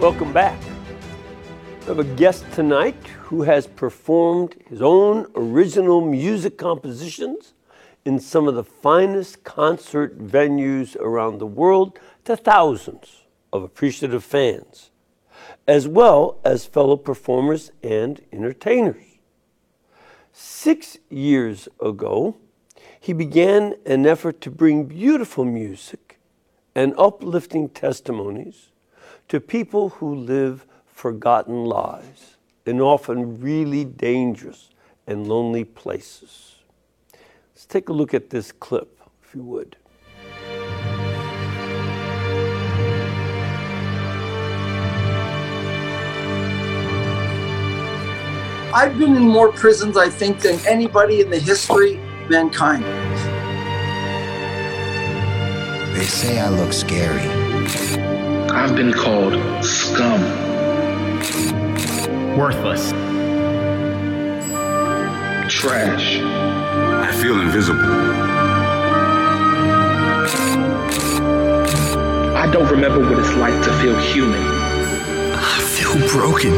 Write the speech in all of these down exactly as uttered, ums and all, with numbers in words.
Welcome back. We have a guest tonight who has performed his own original music compositions in some of the finest concert venues around the world to thousands of appreciative fans, as well as fellow performers and entertainers. Six years ago, he began an effort to bring beautiful music and uplifting testimonies to people who live forgotten lives in often really dangerous and lonely places. Let's take a look at this clip, if you would. I've been in more prisons, I think, than anybody in the history of mankind. They say I look scary. I've been called scum. Worthless. Trash. I feel invisible. I don't remember what it's like to feel human. I feel broken.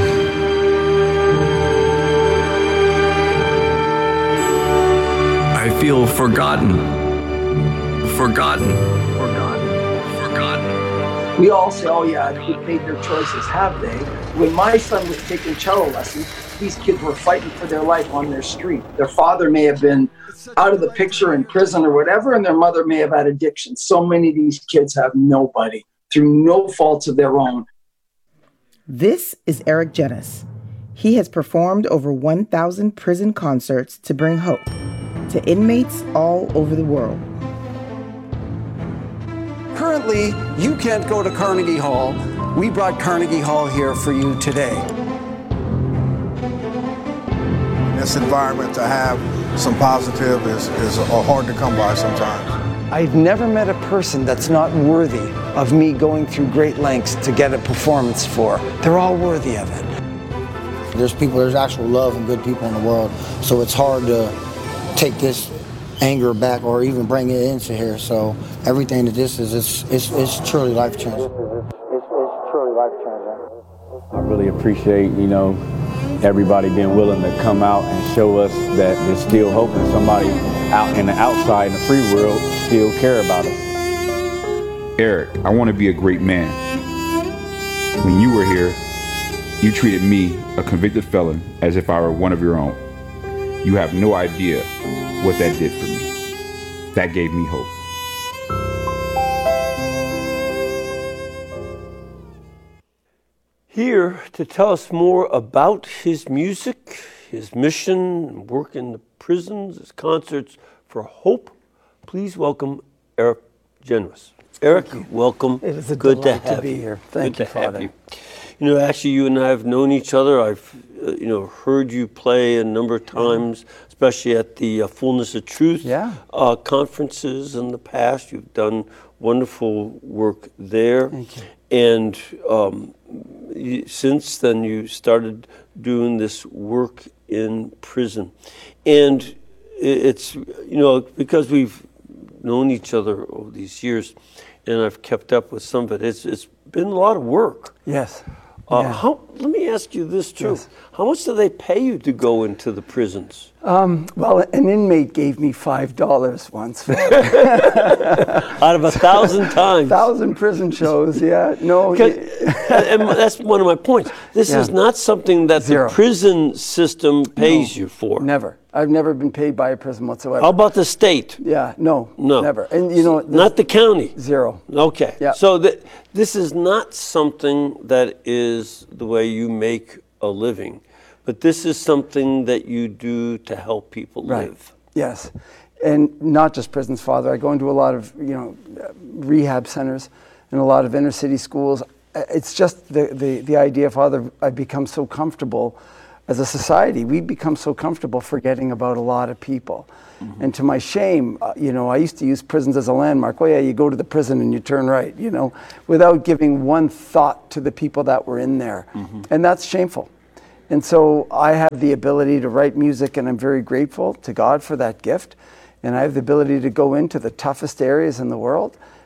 I feel forgotten. Forgotten. Forgotten. Forgotten. We all say, oh yeah, they've made their choices, have they? When my son was taking cello lessons, these kids were fighting for their life on their street. Their father may have been out of the picture in prison or whatever, and their mother may have had addiction. So many of these kids have nobody through no faults of their own. This is Eric Jennis. He has performed over one thousand prison concerts to bring hope to inmates all over the world. Currently, you can't go to Carnegie Hall. We brought Carnegie Hall here for you today. In this environment, to have some positive is, is hard to come by sometimes. I've never met a person that's not worthy of me going through great lengths to get a performance for. They're all worthy of it. There's people, there's actual love and good people in the world, so it's hard to take this anger back or even bring it into here. So everything that this is, it's, it's, it's truly life-changing. It's, it's truly life-changing. I really appreciate, you know, everybody being willing to come out and show us that there's still hope and somebody out in the outside in the free world still care about us. Eric, I want to be a great man. When you were here, you treated me, a convicted felon, as if I were one of your own. You have no idea what that did for me. That gave me hope. Here to tell us more about his music, his mission, work in the prisons, his concerts for hope, please welcome Eric Jennis. Eric, welcome. It is a Good delight to, have to be you. here. Thank Good you, to have Father. you. You know, actually, you and I have known each other. I've, uh, you know, heard you play a number of times, especially at the uh, Fullness of Truth Yeah. uh, conferences in the past. You've done wonderful work there. Thank you. And um, you, since then, you started doing this work in prison. And it, it's, you know, because we've known each other over these years, and I've kept up with some of it, it's, it's been a lot of work. Yes. Uh, yeah. how, let me ask you this too. Yes. How much do they pay you to go into the prisons? Um, well, an inmate gave me five dollars once. Out of a thousand times. Thousand prison shows, yeah. No. And that's one of my points. This Yeah. is not something that Zero. the prison system pays No, you for. Never. I've never been paid by a prison whatsoever. How about the state? Yeah, no, No. never. And you know, Not the county? zero. Okay. Yeah. So th- this is not something that is the way you make a living, but this is something that you do to help people Right. live. Yes, and not just prisons, Father. I go into a lot of you know uh, rehab centers and a lot of inner city schools. Uh, It's just the the the idea, Father. I've become so comfortable. As a society, we become so comfortable forgetting about a lot of people. Mm-hmm. And to my shame, uh, you know, I used to use prisons as a landmark. Oh yeah, you go to the prison and you turn right, you know, without giving one thought to the people that were in there. Mm-hmm. And that's shameful. And so I have the ability to write music, and I'm very grateful to God for that gift. And I have the ability to go into the toughest areas in the world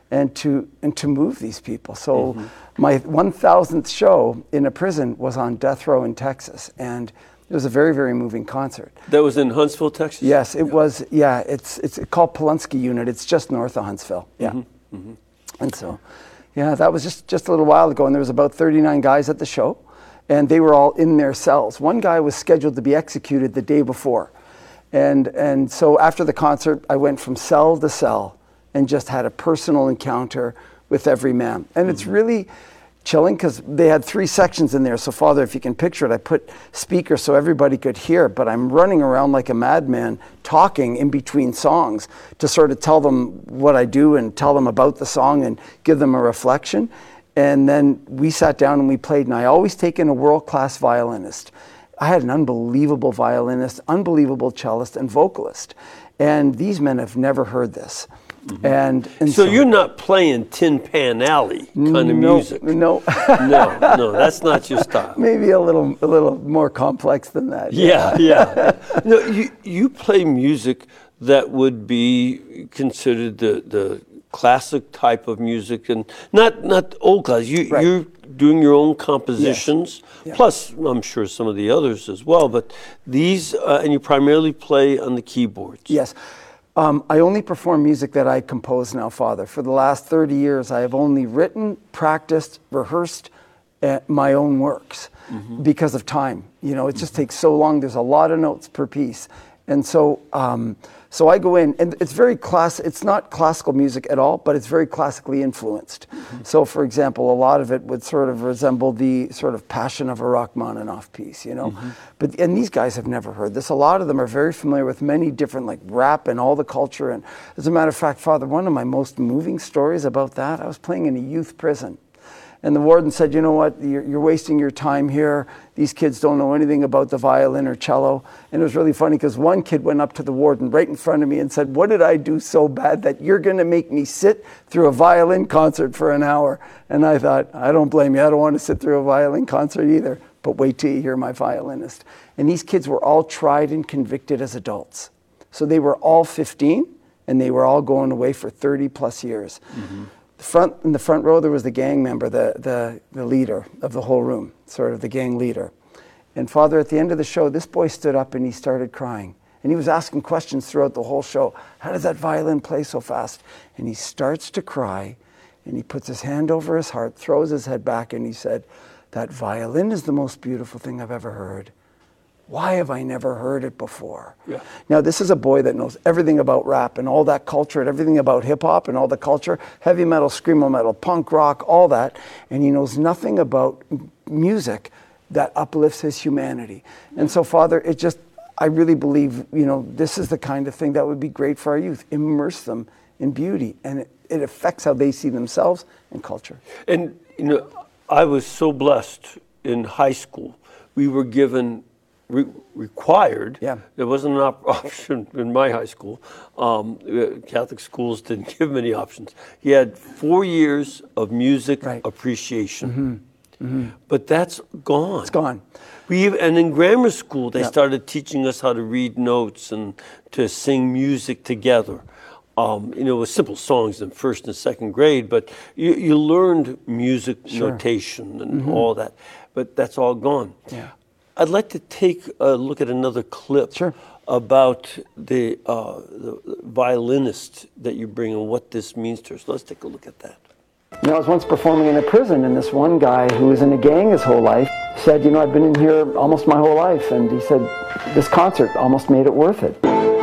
and to and to move these people. So mm-hmm. my one thousandth show in a prison was on death row in Texas, and it was a very, very moving concert. That was in Huntsville, Texas? Yes, it yeah. was. Yeah, it's it's called Polunsky Unit. It's just north of Huntsville. Yeah. Mm-hmm. Mm-hmm. And so, yeah, that was just, just a little while ago, and there was about thirty-nine guys at the show, and they were all in their cells. One guy was scheduled to be executed the day before. And and so after the concert, I went from cell to cell and just had a personal encounter with every man. And mm-hmm. it's really chilling because they had three sections in there. So Father, if you can picture it, I put speakers so everybody could hear, but I'm running around like a madman talking in between songs to sort of tell them what I do and tell them about the song and give them a reflection. And then we sat down and we played, and I always take in a world-class violinist. I had an unbelievable violinist, unbelievable cellist, and vocalist. And these men have never heard this. Mm-hmm. And, and so, so you're not playing Tin Pan Alley kind of no, music. No, no, no, that's not your style. Maybe a little, a little more complex than that. Yeah, yeah. yeah. No, you you play music that would be considered the the classic type of music, and not not old class. You right. you're doing your own compositions, yes. yeah. plus I'm sure some of the others as well. But these, uh, and you primarily play on the keyboards. Yes. Um, I only perform music that I compose now, Father. For the last thirty years, I have only written, practiced, rehearsed uh, my own works mm-hmm. because of time. You know, it just mm-hmm. takes so long. There's a lot of notes per piece. And so um, so I go in, and it's very class. It's not classical music at all, but it's very classically influenced. Mm-hmm. So, for example, a lot of it would sort of resemble the sort of Passion of a Rachmaninoff piece, you know. Mm-hmm. But and these guys have never heard this. A lot of them are very familiar with many different, like rap and all the culture. And as a matter of fact, Father, one of my most moving stories about that, I was playing in a youth prison. And the warden said, you know what, you're, you're wasting your time here. These kids don't know anything about the violin or cello. And it was really funny because one kid went up to the warden right in front of me and said, what did I do so bad that you're going to make me sit through a violin concert for an hour? And I thought, I don't blame you. I don't want to sit through a violin concert either. But wait till you hear my violinist. And these kids were all tried and convicted as adults. So they were all fifteen, and they were all going away for thirty plus years. Mm-hmm. The front, in the front row, there was the gang member, the, the, the leader of the whole room, sort of the gang leader. And Father, at the end of the show, this boy stood up and he started crying. And he was asking questions throughout the whole show. How does that violin play so fast? And he starts to cry, and he puts his hand over his heart, throws his head back, and he said, that violin is the most beautiful thing I've ever heard. Why have I never heard it before? Yeah. Now, this is a boy that knows everything about rap and all that culture and everything about hip-hop and all the culture, heavy metal, screamo metal, punk rock, all that. And he knows nothing about music that uplifts his humanity. And so, Father, it just, I really believe, you know, this is the kind of thing that would be great for our youth. Immerse them in beauty. And it, it affects how they see themselves and culture. And, you know, I was so blessed in high school. We were given... Re- required. Yeah. There wasn't an op- option in my high school. Um, Catholic schools didn't give many options. You had four years of music right. appreciation. Mm-hmm. Mm-hmm. But that's gone. It's gone. We and in grammar school they yep. started teaching us how to read notes and to sing music together. Um, you know, with simple songs in first and second grade, but you, you learned music sure. notation and mm-hmm. all that. But that's all gone. Yeah. I'd like to take a look at another clip sure. about the, uh, the violinist that you bring and what this means to us. Let's take a look at that. You know, I was once performing in a prison, and this one guy who was in a gang his whole life said, you know, I've been in here almost my whole life. And he said, this concert almost made it worth it.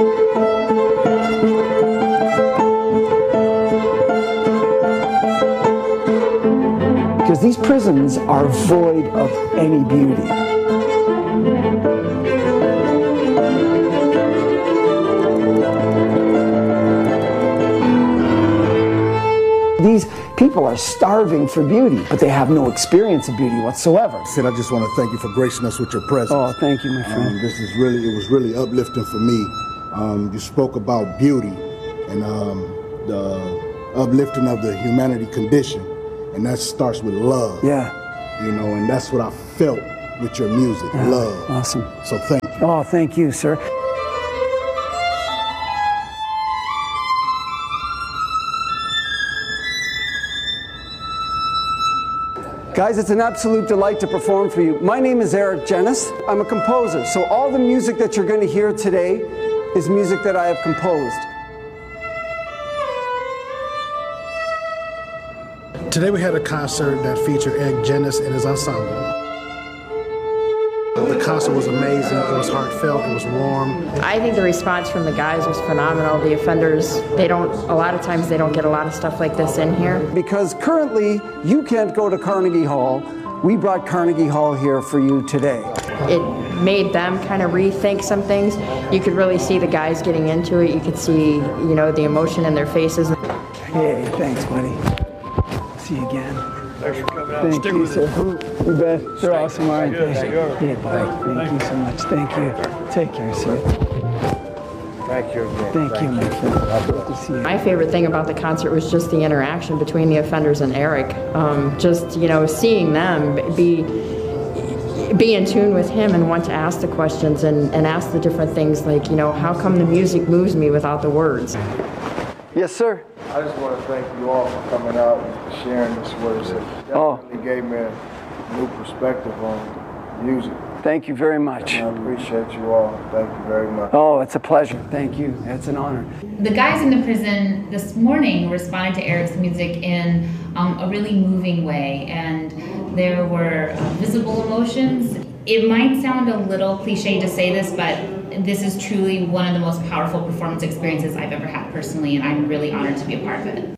Because these prisons are void of any beauty. These people are starving for beauty, but they have no experience of beauty whatsoever. Sid, I just want to thank you for gracing us with your presence. Oh, thank you, my friend. Um, this is really, it was really uplifting for me. Um, you spoke about beauty and um, the uplifting of the humanity condition, and that starts with love. Yeah. You know, and that's what I felt with your music, yeah, love. Awesome. So thank you. Oh, thank you, sir. Guys, it's an absolute delight to perform for you. My name is Eric Genis. I'm a composer, so all the music that you're going to hear today is music that I have composed. Today we had a concert that featured Eric Genis and his ensemble. The concert was amazing, it was heartfelt, it was warm. I think the response from the guys was phenomenal. The offenders, they don't, a lot of times they don't get a lot of stuff like this in here. Because currently, you can't go to Carnegie Hall. We brought Carnegie Hall here for you today. It made them kind of rethink some things. You could really see the guys getting into it. You could see, you know, the emotion in their faces. Hey, thanks, buddy. See you again. Thanks for coming out. Thank Stick you, with sir. it. You bet. They're awesome, aren't they? Yes, they are. Yeah, buddy. Thank you so much. Thank you. Take care, sir. Thank you again. Thank you, my friend. Good to see you. My favorite thing about the concert was just the interaction between the offenders and Eric. Um, just, you know, seeing them be be in tune with him and want to ask the questions and, and ask the different things like, you know, how come the music moves me without the words? Yes, sir. I just want to thank you all for coming out and sharing this with us. It definitely gave me a new perspective on music. Thank you very much. And I appreciate you all. Thank you very much. Oh, it's a pleasure. Thank you. It's an honor. The guys in the prison this morning responded to Eric's music in um, a really moving way, and there were uh, visible emotions. It might sound a little cliche to say this, but this is truly one of the most powerful performance experiences I've ever had personally, and I'm really honored to be a part of it.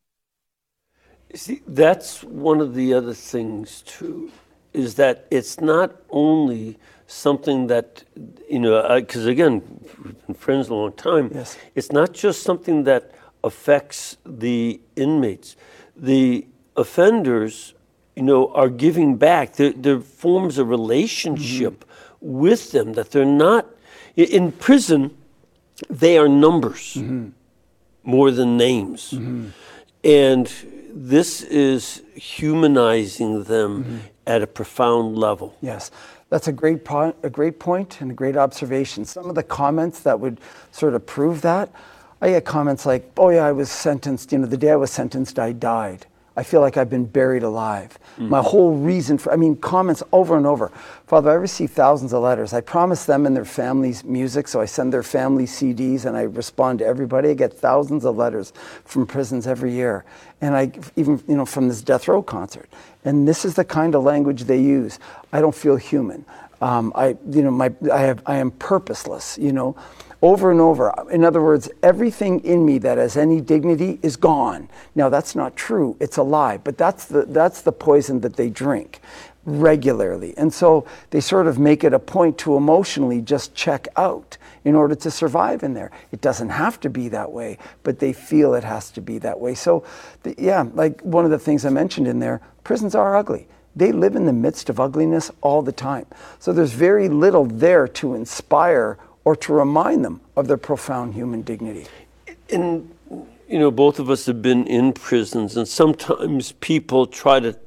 See, that's one of the other things too, is that it's not only something that, you know, because again, we've been friends a long time. Yes. It's not just something that affects the inmates. The offenders, you know, are giving back. There, there forms a relationship mm-hmm. with them that they're not, in prison, they are numbers mm-hmm. more than names. Mm-hmm. And this is humanizing them mm-hmm. at a profound level. Yes, that's a great, po- a great point and a great observation. Some of the comments that would sort of prove that, I get comments like, oh yeah, I was sentenced, you know, the day I was sentenced, I died. I feel like I've been buried alive. Mm-hmm. My whole reason for, I mean, comments over and over. Father, I receive thousands of letters. I promise them and their families music, so I send their family C Ds and I respond to everybody. I get thousands of letters from prisons every year. And I, even, you know, from this death row concert. And this is the kind of language they use. I don't feel human. Um, I, you know, my, I have, I am purposeless, you know. Over and over. In other words, everything in me that has any dignity is gone. Now, that's not true. It's a lie. But that's the, that's the poison that they drink regularly. And so they sort of make it a point to emotionally just check out in order to survive in there. It doesn't have to be that way, but they feel it has to be that way. So, the, yeah, like one of the things I mentioned in there, prisons are ugly. They live in the midst of ugliness all the time. So there's very little there to inspire or to remind them of their profound human dignity. And, you know, both of us have been in prisons, and sometimes people try to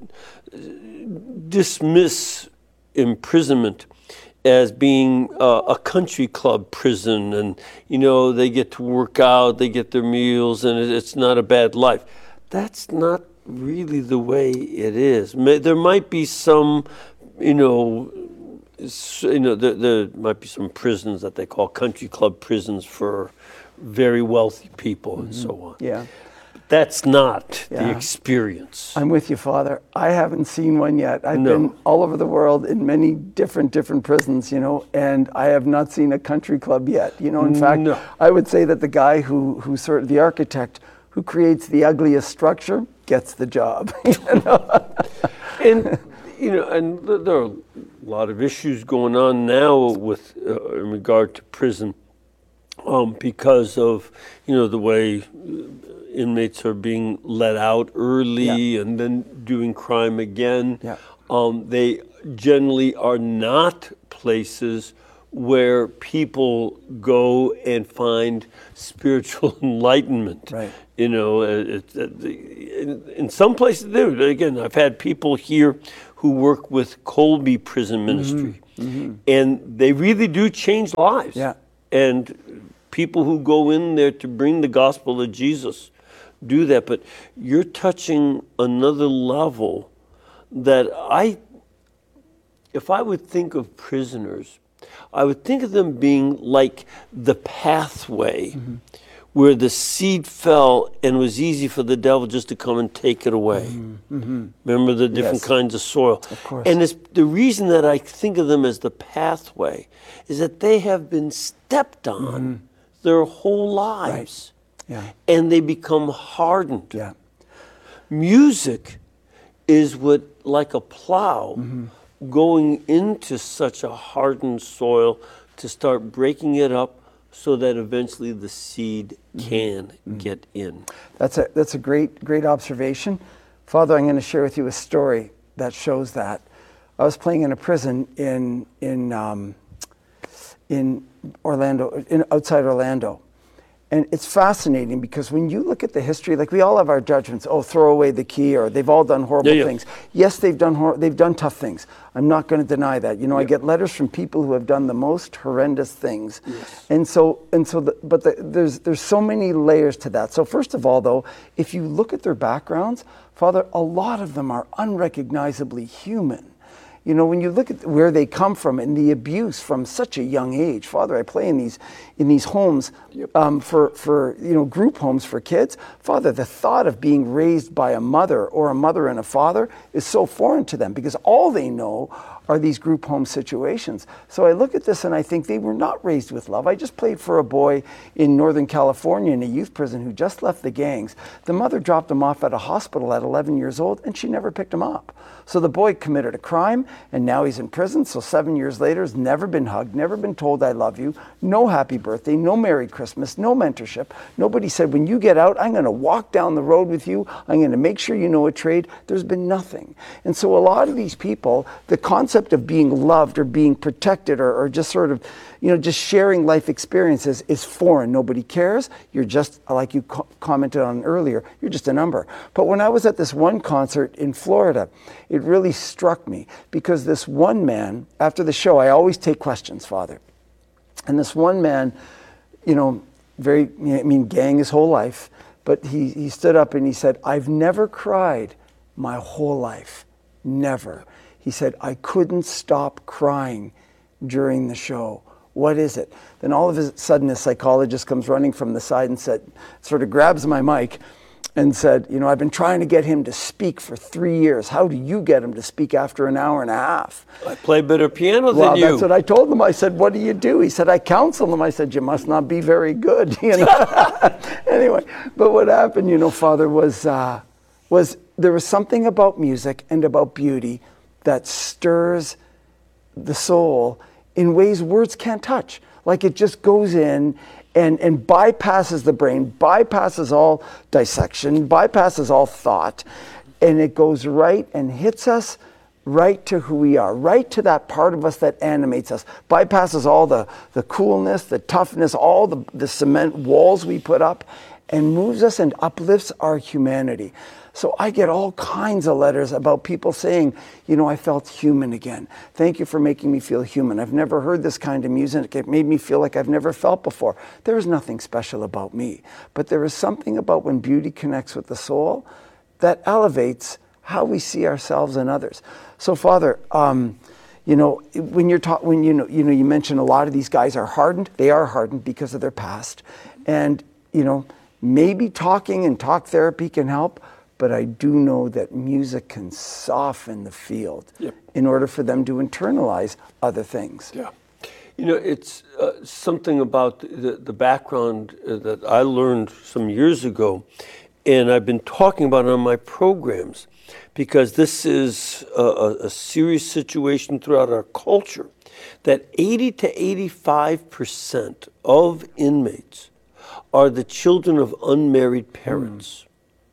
dismiss imprisonment as being uh, a country club prison, and, you know, they get to work out, they get their meals, and it's not a bad life. That's not really the way it is. There might be some, you know, So, you know, there, there might be some prisons that they call country club prisons for very wealthy people mm-hmm. and so on. Yeah. That's not yeah. the experience. I'm with you, Father. I haven't seen one yet. I've no. been all over the world in many different, different prisons, you know, and I have not seen a country club yet. You know, in fact, no. I would say that the guy who, who sort of, the architect who creates the ugliest structure gets the job. You know? and, you know, and there are a lot of issues going on now with uh, in regard to prison um, because of, you know, the way inmates are being let out early yeah. and then doing crime again. Yeah. Um, they generally are not places where people go and find spiritual enlightenment. Right. You know, it, it, in, in some places they do. Again, I've had people here who work with Colby Prison Ministry, mm-hmm. Mm-hmm. and they really do change lives. Yeah. And people who go in there to bring the gospel of Jesus do that. But you're touching another level that I, if I would think of prisoners, I would think of them being like the pathway mm-hmm. where the seed fell and it was easy for the devil just to come and take it away. Mm-hmm. Mm-hmm. Remember the different yes. kinds of soil? Of course. And it's, the reason that I think of them as the pathway is that they have been stepped on mm-hmm. their whole lives. Right. Yeah. And they become hardened. Yeah. Music is what, like a plow, mm-hmm. going into such a hardened soil to start breaking it up so that eventually the seed can mm-hmm. get in. That's a that's a great great observation. Father, I'm going to share with you a story that shows that. I was playing in a prison in in um, in Orlando, in outside Orlando. And it's fascinating because when you look at the history, like we all have our judgments, oh, throw away the key, or they've all done horrible yeah, yeah. things. Yes, they've done hor- they've done tough things. I'm not going to deny that. You know, yeah. I get letters from people who have done the most horrendous things. Yes. And so, and so, the, but the, there's there's so many layers to that. So first of all, though, if you look at their backgrounds, Father, a lot of them are unrecognizably human. You know, when you look at where they come from and the abuse from such a young age, Father, I play in these in these homes um, for for you know group homes for kids. Father, the thought of being raised by a mother or a mother and a father is so foreign to them because all they know are these group home situations. So I look at this and I think they were not raised with love. I just played for a boy in Northern California in a youth prison who just left the gangs. The mother dropped him off at a hospital at eleven years old and she never picked him up. So the boy committed a crime and now he's in prison. So seven years later, has never been hugged, never been told I love you, no happy birthday, no Merry Christmas, no mentorship. Nobody said, when you get out, I'm going to walk down the road with you. I'm going to make sure you know a trade. There's been nothing. And so a lot of these people, the concept of being loved or being protected or, or just sort of, you know, just sharing life experiences is foreign. Nobody cares. You're just, like you co- commented on earlier, you're just a number. But when I was at this one concert in Florida, it really struck me because this one man, after the show, I always take questions, Father. And this one man, you know, very, I mean, gang his whole life, but he, he stood up and he said, I've never cried my whole life. Never. He said, I couldn't stop crying during the show. What is it? Then all of a sudden, a psychologist comes running from the side and said, sort of grabs my mic and said, you know, I've been trying to get him to speak for three years. How do you get him to speak after an hour and a half? I play better piano well, than you. Well, that's what I told him. I said, what do you do? He said, I counsel him. I said, you must not be very good. You know. Anyway, but what happened, you know, Father, was uh, was there was something about music and about beauty that stirs the soul in ways words can't touch. Like it just goes in and, and bypasses the brain, bypasses all dissection, bypasses all thought, and it goes right and hits us right to who we are, right to that part of us that animates us, bypasses all the, the coolness, the toughness, all the, the cement walls we put up, and moves us and uplifts our humanity. So I get all kinds of letters about people saying, you know, I felt human again. Thank you for making me feel human. I've never heard this kind of music. It made me feel like I've never felt before. There is nothing special about me, but there is something about when beauty connects with the soul that elevates how we see ourselves and others. So, Father, um, you know, when you're ta- when you know, you know, you mentioned a lot of these guys are hardened. They are hardened because of their past, and you know, maybe talking and talk therapy can help. But I do know that music can soften the field yep. in order for them to internalize other things. Yeah. You know, it's uh, something about the, the background uh, that I learned some years ago, and I've been talking about it on my programs, because this is a, a serious situation throughout our culture, that eighty to eighty-five percent of inmates are the children of unmarried parents. Mm.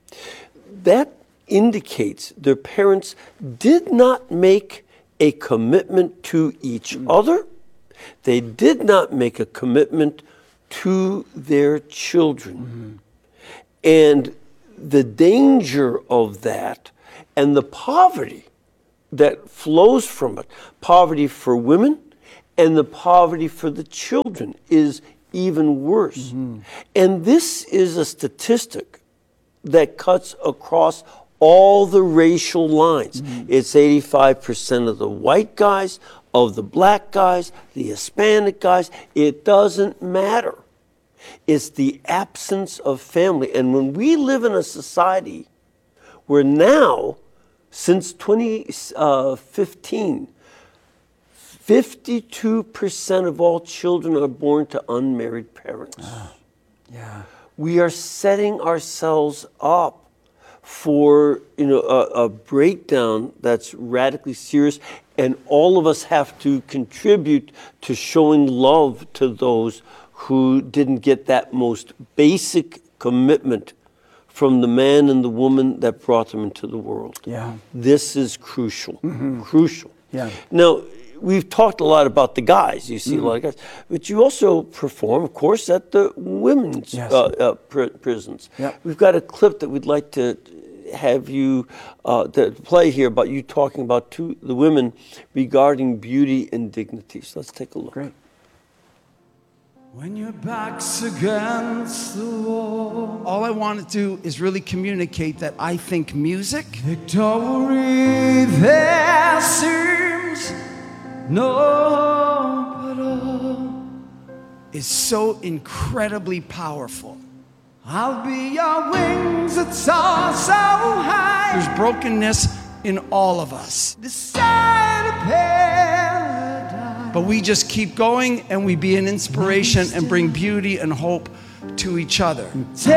That indicates their parents did not make a commitment to each mm. other. They did not make a commitment to their children. Mm-hmm. And the danger of that and the poverty that flows from it, poverty for women and the poverty for the children, is even worse. Mm-hmm. And this is a statistic that cuts across all the racial lines. Mm-hmm. It's eighty-five percent of the white guys, of the black guys, the Hispanic guys. It doesn't matter. It's the absence of family. And when we live in a society where now, since twenty fifteen, fifty-two percent of all children are born to unmarried parents. Oh, yeah. We are setting ourselves up for, you know, a, a breakdown that's radically serious, and all of us have to contribute to showing love to those who didn't get that most basic commitment from the man and the woman that brought them into the world. Yeah. This is crucial, mm-hmm. crucial. Yeah. Now, we've talked a lot about the guys. You see mm-hmm. a lot of guys. But you also perform, of course, at the women's yes. uh, uh, pr- prisons. Yep. We've got a clip that we'd like to have you uh, to play here about you talking about to the women regarding beauty and dignity. So let's take a look. Great. When your back's against the wall, all I want to do is really communicate that I think music, victory there seems no hope at all, is so incredibly powerful. I'll be your wings that soar so high. There's brokenness in all of us. The side of paradise. But we just keep going and we be an inspiration and bring beauty and hope to each other.